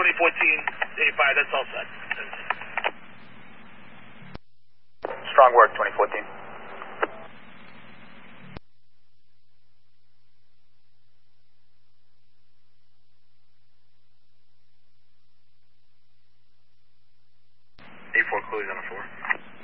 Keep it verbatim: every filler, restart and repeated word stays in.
twenty fourteen, eighty-five, that's all set. Strong work, twenty fourteen. eight four clears on the four.